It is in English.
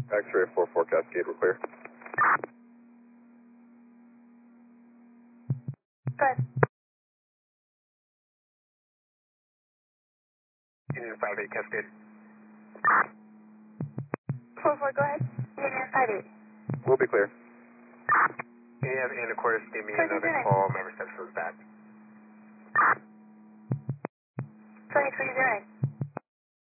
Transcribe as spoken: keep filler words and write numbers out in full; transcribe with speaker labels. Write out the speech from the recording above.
Speaker 1: X-ray four four Cascade, we're clear.
Speaker 2: Good.
Speaker 3: Union five eight Cascade.
Speaker 2: four four, go ahead. Union five eight.
Speaker 1: We'll be clear.
Speaker 3: And, and of course, give me
Speaker 2: Twenty
Speaker 3: another
Speaker 2: three
Speaker 3: call, member steps goes back.
Speaker 2: twenty three zero.